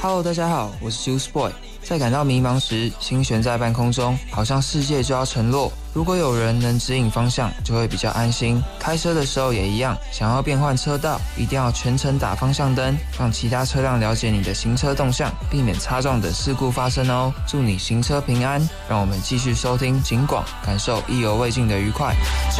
Hello， 大家好，我是 Juice Boy。在感到迷茫时，心悬在半空中，好像世界就要沉落。如果有人能指引方向，就会比较安心。开车的时候也一样，想要变换车道，一定要全程打方向灯，让其他车辆了解你的行车动向，避免擦撞等事故发生哦。祝你行车平安，让我们继续收听警广，感受意犹未尽的愉快。